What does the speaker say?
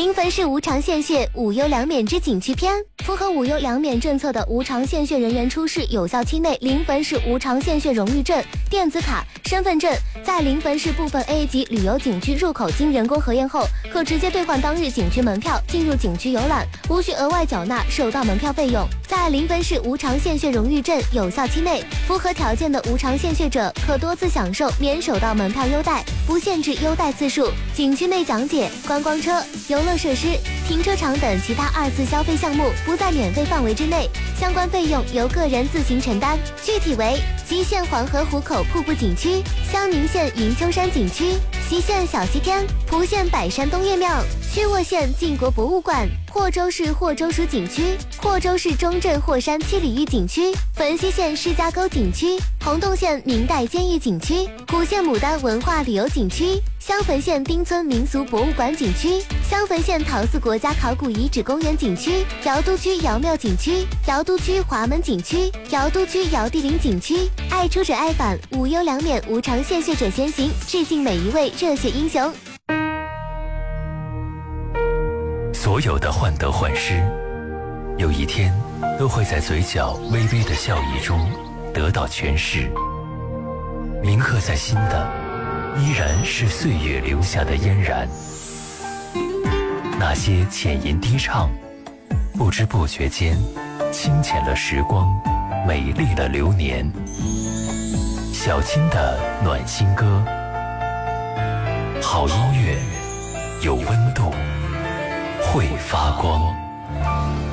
临汾市无偿献血无忧两免之景区篇。符合无忧两免政策的无偿献血人员出示有效期内临汾市无偿献血荣誉证、电子卡、身份证，在临汾市部分 A 级旅游景区入口经人工核验后，可直接兑换当日景区门票进入景区游览，无需额外缴纳受到门票费用。在临汾市无偿献血荣誉证有效期内，符合条件的无偿献血者可多次享受免首到门票优待，不限制优待次数。景区内讲解、观光车、游乐设施、停车场等其他2次消费项目不在免费范围之内，相关费用由个人自行承担。具体为：吉县黄河湖口瀑布景区、襄宁县云丘山景区、西县小西天、蒲县百山东岳庙、曲沃县晋国博物馆、霍州市霍州属景区、霍州市中镇霍山七里峪景区、汾西县施家沟景区、洪洞县明代监狱景区、古县牡丹文化旅游景区、襄汾县丁村民俗博物馆景区、襄汾县陶寺国家考古遗址公园景区、瑶都区瑶庙景区、瑶都区华门景区、瑶都区瑶地陵景区。爱出者爱返，无忧两免无偿献血者先行，致敬每一位热血英雄。 所有的患得患失，有一天都会在嘴角微微的笑意中得到诠释。铭刻在心的，依然是岁月留下的嫣然。那些浅吟低唱，不知不觉间清浅了时光，美丽了流年。小青的暖心歌，好音乐，有温度，会发光。